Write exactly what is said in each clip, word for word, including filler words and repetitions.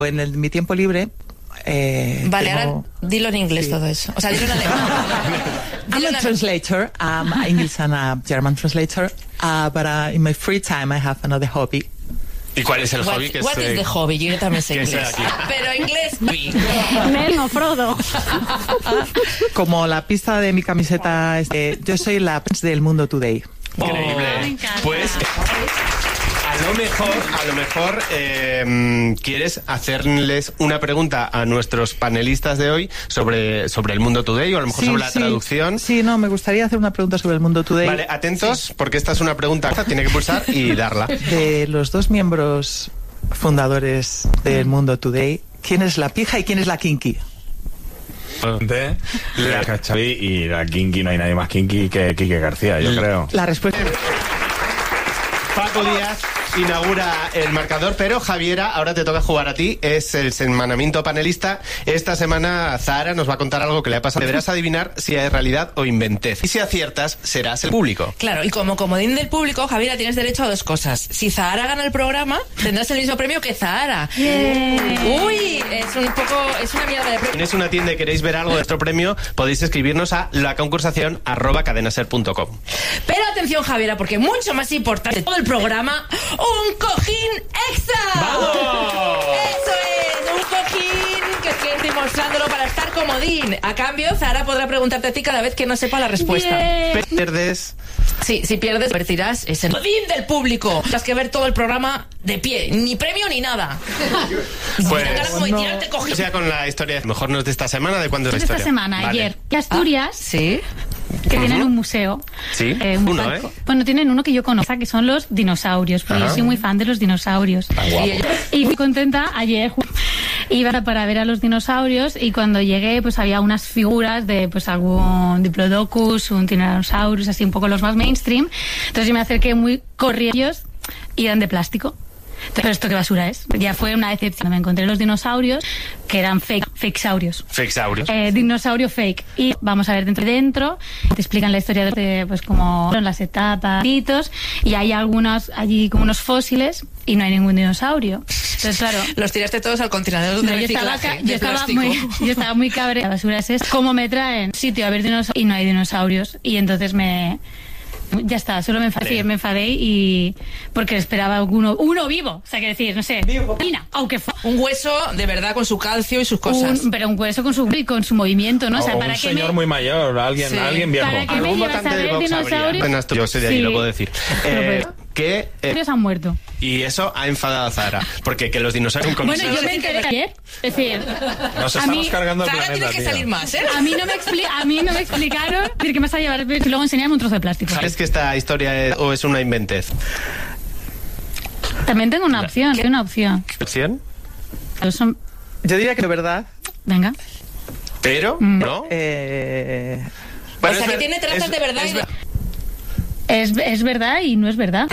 En el, mi tiempo libre... Eh, vale, tengo... ahora dilo en inglés sí. todo eso. O sea, dilo en alemán. I'm a translator, um, English and a German translator, uh, but uh, in my free time I have another hobby. ¿Y cuál es el what, hobby que What es is the hobby? Yo también sé inglés. Aquí. Pero inglés... Nel, no, Frodo. Como la pista de mi camiseta, este, yo soy la del Mundo Today. Increíble. Oh, pues... A lo mejor, a lo mejor eh, quieres hacerles una pregunta a nuestros panelistas de hoy sobre, sobre el Mundo Today o a lo mejor sí, sobre la sí. traducción. Sí, no, me gustaría hacer una pregunta sobre el Mundo Today. Vale, atentos, sí. porque esta es una pregunta, tiene que pulsar y darla. De los dos miembros fundadores del Mundo Today, ¿quién es la pija y quién es la kinky? La Cachaví y la kinky, no hay nadie más kinky que Quique García, yo creo. La respuesta... Paco Díaz inaugura el marcador, pero Javiera, ahora te toca jugar a ti, es el semanamiento panelista. Esta semana Zahara nos va a contar algo que le ha pasado. Deberás adivinar si es realidad o inventez. Y si aciertas, serás el público. Claro, y como comodín del público, Javiera, tienes derecho a dos cosas. Si Zahara gana el programa, tendrás el mismo premio que Zahara. Yeah. Uy, es un poco, es una mierda de premio. Si tenéis una tienda y queréis ver algo de nuestro premio, podéis escribirnos a la concursación arroba cadenaser punto com. Pero atención, Javiera, porque mucho más importante todo el programa, ¡un cojín extra! ¡Vamos! ¡Eso es! ¡Un cojín que estoy demostrándolo para estar comodín! A cambio, Zahara podrá preguntarte a ti cada vez que no sepa la respuesta. Yeah. Pierdes... Sí, si pierdes, convertirás ese comodín del público. Tendrás que ver todo el programa de pie. Ni premio ni nada. Pues... Como de tirarte cojín. O sea, con la historia... Mejor no es de esta semana, ¿de cuándo es la de historia? Esta semana, vale. Ayer. De Asturias... Ah, ¿sí? Que uh-huh. tienen un museo. Sí, eh, un uno, palco. ¿eh? Bueno, tienen uno que yo conozco, que son los dinosaurios, porque Ajá. yo soy muy fan de los dinosaurios. Y, y muy contenta ayer. Iba para ver a los dinosaurios y cuando llegué, pues había unas figuras de pues algún Diplodocus, un Tyrannosaurus, así un poco los más mainstream. Entonces yo me acerqué muy corridos y eran de plástico. Pero esto qué basura es. Ya fue una decepción. Me encontré los dinosaurios que eran fake, fakesaurios. Fakesaurios. Eh, dinosaurio fake. Y vamos a ver dentro dentro. Te explican la historia de pues como las etapas, y hay algunos allí como unos fósiles y no hay ningún dinosaurio. Entonces claro. Los tiraste todos al contenedor de no, reciclaje. Yo estaba, yo estaba muy, yo estaba muy cabreada. La basura es esto. ¿Cómo me traen sitio a ver dinosaurios y no hay dinosaurios? Y entonces me Ya está, solo me enfadé, sí, me enfadé y porque esperaba uno, uno vivo, o sea, que decir, no sé, vivo. Aunque fue un hueso de verdad con su calcio y sus cosas. Un, pero un hueso con su con su movimiento, ¿no? O sea, o para un que señor me... muy mayor, alguien, sí. alguien viejo. Para que me llevas a ver dinosaurios. Yo soy de allí, sí. Lo puedo decir. Eh, que eh, han muerto. Y eso ha enfadado a Zahara, porque que los dinosaurios con Bueno, yo me enteré ayer, es decir, nos estamos mí, cargando el Zahara planeta, tiene que tío. salir más, ¿eh? A mí no me expli a mí no me explicaron decir que me vas a llevar y luego enseñarme un trozo de plástico. ¿Sabes que esta historia es, o es una inventez? También tengo una opción, tengo una opción. ¿Qué opción? Son... Yo diría que es verdad. Venga. Pero, mm. ¿no? Eh... Bueno, o sea, que tiene trazas es, de verdad es, y de... Es, es verdad y no es verdad.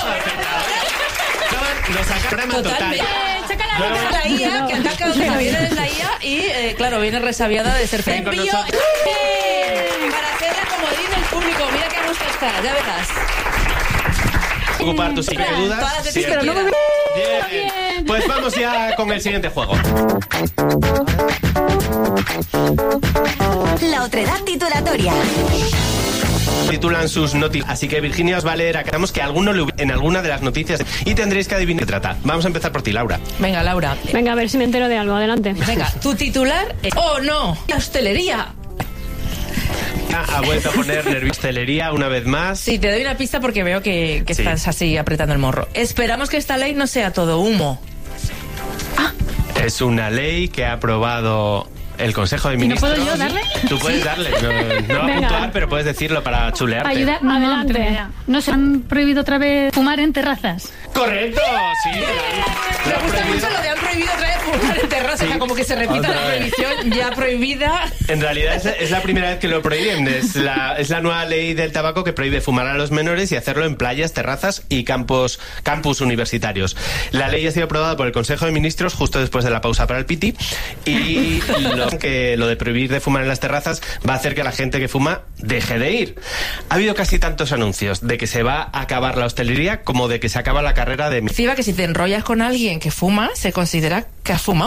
Lo sacaron total. Totalmente. La I A, que ataca a Javier es la I A y, eh, claro, viene resabiada de ser feo. Para hacerla comodín el público. Mira qué gusto está, ya verás. Ocupar tus sí, dudas. Sí, pero no me... Bien. Bien. Pues vamos ya con el siguiente juego. La otredad titulatoria. Titulan sus noticias. Así que Virginia os va a leer, aclaramos que alguno le en alguna de las noticias y tendréis que adivinar qué trata. Vamos a empezar por ti, Laura. Venga, Laura. Venga, a ver si me entero de algo. Adelante. Venga, tu titular es... ¡Oh, no! La hostelería. Ha vuelto a poner nerviostelería una vez más. Sí, te doy una pista porque veo que, que sí. estás así apretando el morro. Esperamos que esta ley no sea todo humo. Ah. Es una ley que ha aprobado el Consejo de Ministros. ¿Y no puedo yo darle? Tú puedes ¿Sí? darle. No, no va a puntuar, pero puedes decirlo para chulearte. Ayuda, no, adelante. ¿No se han prohibido otra vez fumar en terrazas? ¡Correcto! Sí. Me gusta mucho lo de han prohibido otra vez fumar en terrazas. Sí. O sea, como que se repita otra la prohibición ya prohibida. En realidad es, es la primera vez que lo prohíben. Es la, es la nueva ley del tabaco que prohíbe fumar a los menores y hacerlo en playas, terrazas y campos, campus universitarios. La ley ha sido aprobada por el Consejo de Ministros justo después de la pausa para el piti y lo, que lo de prohibir de fumar en las terrazas va a hacer que la gente que fuma deje de ir. Ha habido casi tantos anuncios de que se va a acabar la hostelería como de que se acaba la carrera de... Encima que si te enrollas con alguien que fuma, se considera que has fumado.